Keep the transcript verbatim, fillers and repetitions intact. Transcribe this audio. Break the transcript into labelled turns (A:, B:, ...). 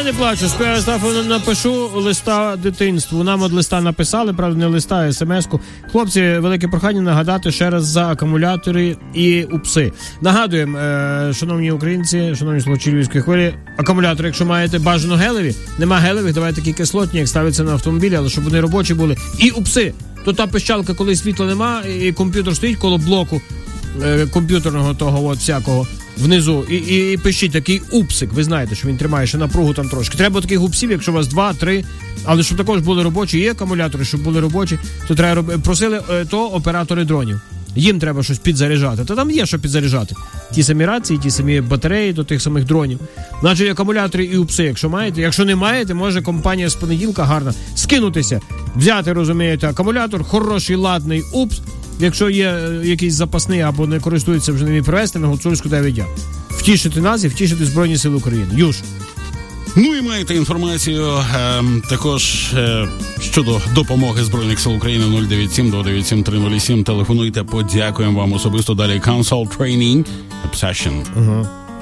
A: не плачу, Стафу напишу листа дитинству. Нам от листа написали, правда, не листа, а смс-ку. Хлопці, велике прохання нагадати ще раз за акумулятори і упси. Нагадуємо, е, шановні українці, шановні слухачі Львівської хвилі, акумулятори, якщо маєте бажано гелеві, нема гелевих, давайте такі кислотні, як ставляться на автомобілі, але щоб вони робочі були. І упси. То та пищалка, коли світла нема, і комп'ютер стоїть коло блоку е, комп'ютерного того от всякого внизу, і, і, і пишіть такий упсик, ви знаєте, що він тримає ще напругу там трошки. Треба таких упсів, якщо у вас два, три, але щоб також були робочі, є акумулятори, щоб були робочі, то треба робити. Просили е, то оператори дронів. Їм треба щось підзаряджати. Та там є що підзаряджати. Ті самі рації, ті самі батареї до тих самих дронів. Значить, акумулятори і упси, якщо маєте. Якщо не маєте, може компанія з понеділка гарна скинутися, взяти, розумієте, акумулятор, хороший, ладний упс, якщо є якийсь запасний або не користується, вже не міг привезти на Гуцульську дев'ять А. Втішити нас і втішити Збройні Сили України. Юж.
B: Ну і маєте інформацію е, також е, щодо допомоги Збройних Сил України нуль дев'ять сім два дев'ять сім три нуль сім. Телефонуйте, подякуємо вам особисто. Далі Council Training Obsession.
A: Ага.